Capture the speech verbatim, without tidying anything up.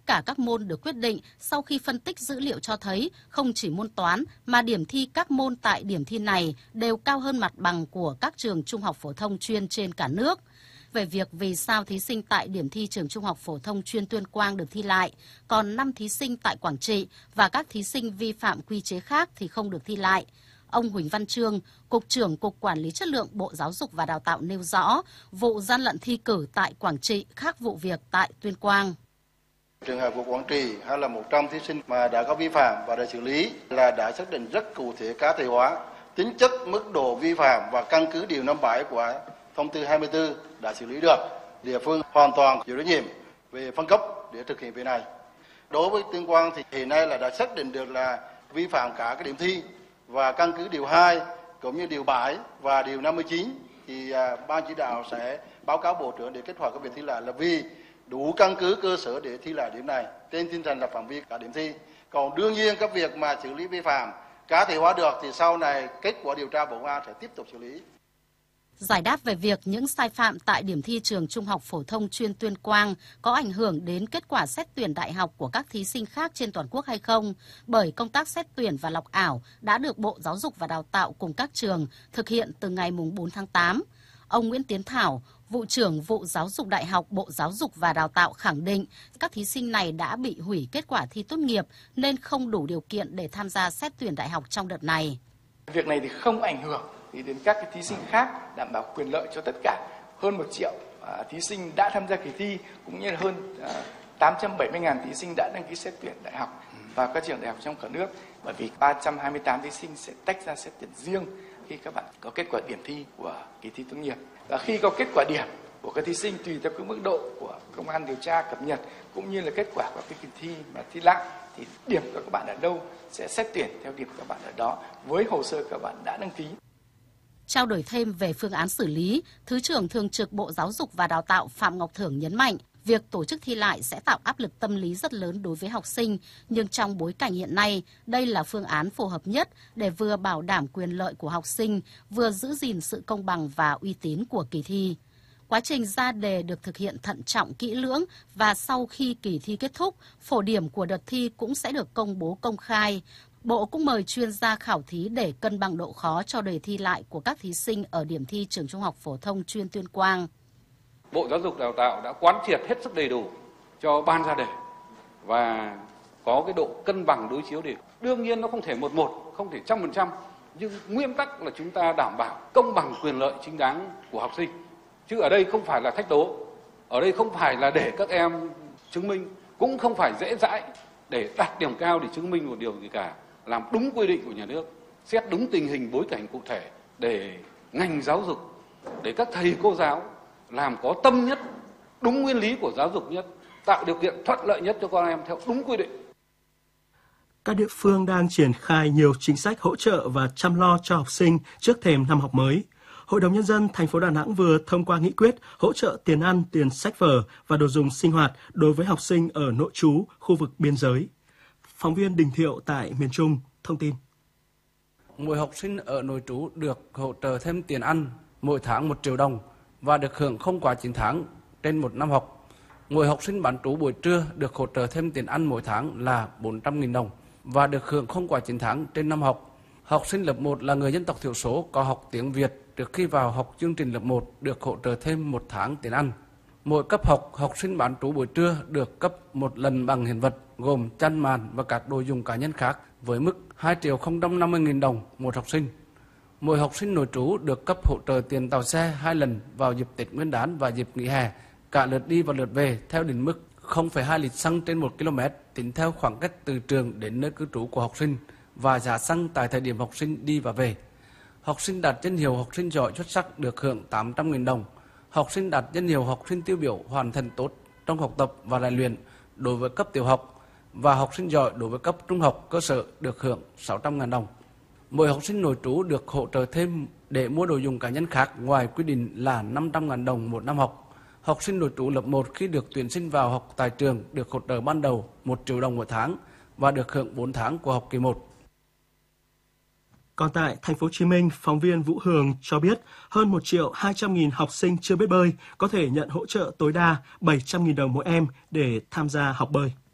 Tất cả các môn được quyết định sau khi phân tích dữ liệu cho thấy không chỉ môn toán mà điểm thi các môn tại điểm thi này đều cao hơn mặt bằng của các trường trung học phổ thông chuyên trên cả nước. Về việc vì sao thí sinh tại điểm thi trường trung học phổ thông chuyên Tuyên Quang được thi lại, còn năm thí sinh tại Quảng Trị và các thí sinh vi phạm quy chế khác thì không được thi lại. Ông Huỳnh Văn Trương, Cục trưởng Cục Quản lý Chất lượng Bộ Giáo dục và Đào tạo nêu rõ, vụ gian lận thi cử tại Quảng Trị khác vụ việc tại Tuyên Quang. Trường hợp của Quảng Trị hay là một trăm thí sinh mà đã có vi phạm và đã xử lý là đã xác định rất cụ thể cá thể hóa tính chất, mức độ vi phạm và căn cứ điều năm mươi bảy của thông tư hai mươi tư đã xử lý được. Địa phương hoàn toàn chịu trách nhiệm về phân cấp để thực hiện việc này. Đối với Tuyên Quang thì hiện nay là đã xác định được là vi phạm cả cái điểm thi và căn cứ điều hai cũng như điều bảy và điều năm mươi chín thì à, ban chỉ đạo sẽ báo cáo Bộ trưởng để kết quả các việc thi lại là vì đủ căn cứ cơ sở để thi lại điểm này trên tinh thần là phạm vi cả điểm thi. Còn đương nhiên các việc mà xử lý vi phạm cá thể hóa được thì sau này kết quả điều tra Bộ Công an sẽ tiếp tục xử lý. Giải đáp về việc những sai phạm tại điểm thi trường Trung học phổ thông chuyên Tuyên Quang có ảnh hưởng đến kết quả xét tuyển đại học của các thí sinh khác trên toàn quốc hay không, bởi công tác xét tuyển và lọc ảo đã được Bộ Giáo dục và Đào tạo cùng các trường thực hiện từ ngày bốn tháng tám. Ông Nguyễn Tiến Thảo, Vụ trưởng Vụ Giáo dục Đại học Bộ Giáo dục và Đào tạo khẳng định các thí sinh này đã bị hủy kết quả thi tốt nghiệp nên không đủ điều kiện để tham gia xét tuyển đại học trong đợt này. Việc này thì không ảnh hưởng thì đến các cái thí sinh khác, đảm bảo quyền lợi cho tất cả hơn một triệu à, thí sinh đã tham gia kỳ thi cũng như là hơn à, tám trăm bảy mươi nghìn thí sinh đã đăng ký xét tuyển đại học vào các trường đại học trong cả nước, bởi vì ba trăm hai mươi tám thí sinh sẽ tách ra xét tuyển riêng khi các bạn có kết quả điểm thi của kỳ thi tốt nghiệp. Và khi có kết quả điểm của các thí sinh tùy theo cái mức độ của công an điều tra cập nhật cũng như là kết quả của cái kỳ thi mà thi lại thì điểm của các bạn ở đâu sẽ xét tuyển theo điểm của các bạn ở đó với hồ sơ các bạn đã đăng ký. Trao đổi thêm về phương án xử lý, Thứ trưởng Thường trực Bộ Giáo dục và Đào tạo Phạm Ngọc Thưởng nhấn mạnh, việc tổ chức thi lại sẽ tạo áp lực tâm lý rất lớn đối với học sinh, nhưng trong bối cảnh hiện nay, đây là phương án phù hợp nhất để vừa bảo đảm quyền lợi của học sinh, vừa giữ gìn sự công bằng và uy tín của kỳ thi. Quá trình ra đề được thực hiện thận trọng kỹ lưỡng và sau khi kỳ thi kết thúc, phổ điểm của đợt thi cũng sẽ được công bố công khai. Bộ cũng mời chuyên gia khảo thí để cân bằng độ khó cho đề thi lại của các thí sinh ở điểm thi trường Trung học phổ thông chuyên Tuyên Quang. Bộ Giáo dục Đào tạo đã quán triệt hết sức đầy đủ cho ban ra đề và có cái độ cân bằng đối chiếu đề. Đương nhiên nó không thể một một, không thể trăm phần trăm, nhưng nguyên tắc là chúng ta đảm bảo công bằng quyền lợi chính đáng của học sinh. Chứ ở đây không phải là thách đố, ở đây không phải là để các em chứng minh, cũng không phải dễ dãi để đạt điểm cao để chứng minh một điều gì cả. Làm đúng quy định của nhà nước, xét đúng tình hình bối cảnh cụ thể để ngành giáo dục, để các thầy cô giáo làm có tâm nhất, đúng nguyên lý của giáo dục nhất, tạo điều kiện thuận lợi nhất cho con em theo đúng quy định. Các địa phương đang triển khai nhiều chính sách hỗ trợ và chăm lo cho học sinh trước thềm năm học mới. Hội đồng Nhân dân thành phố Đà Nẵng vừa thông qua nghị quyết hỗ trợ tiền ăn, tiền sách vở và đồ dùng sinh hoạt đối với học sinh ở nội trú, khu vực biên giới. Phóng viên Đình Thiệu tại miền Trung thông tin. Mỗi học sinh ở nội trú được hỗ trợ thêm tiền ăn mỗi tháng một triệu đồng và được hưởng không quá chín tháng trên một năm học. Mỗi học sinh bán trú buổi trưa được hỗ trợ thêm tiền ăn mỗi tháng là bốn trăm nghìn đồng và được hưởng không quá chín tháng trên năm học. Học sinh lớp một là người dân tộc thiểu số có học tiếng Việt trước khi vào học chương trình lớp một được hỗ trợ thêm một tháng tiền ăn. Mỗi cấp học, học sinh bán trú buổi trưa được cấp một lần bằng hiện vật gồm chăn màn và các đồ dùng cá nhân khác với mức hai triệu không trăm năm mươi nghìn đồng một học sinh. Mỗi học sinh nội trú được cấp hỗ trợ tiền tàu xe hai lần vào dịp Tết Nguyên đán và dịp nghỉ hè, cả lượt đi và lượt về theo định mức không phẩy hai lít xăng trên một ki lô mét tính theo khoảng cách từ trường đến nơi cư trú của học sinh và giá xăng tại thời điểm học sinh đi và về. Học sinh đạt danh hiệu học sinh giỏi xuất sắc được hưởng tám trăm nghìn đồng. Học sinh đạt danh hiệu học sinh tiêu biểu hoàn thành tốt trong học tập và rèn luyện đối với cấp tiểu học và học sinh giỏi đối với cấp trung học cơ sở được hưởng sáu trăm nghìn đồng. Mỗi học sinh nội trú được hỗ trợ thêm để mua đồ dùng cá nhân khác ngoài quy định là năm trăm nghìn đồng một năm học. Học sinh nội trú lớp một khi được tuyển sinh vào học tại trường được hỗ trợ ban đầu một triệu đồng một tháng và được hưởng bốn tháng của học kỳ một. Còn tại thành phố Hồ Chí Minh, phóng viên Vũ Hường cho biết hơn một triệu hai trăm nghìn học sinh chưa biết bơi có thể nhận hỗ trợ tối đa bảy trăm nghìn đồng mỗi em để tham gia học bơi.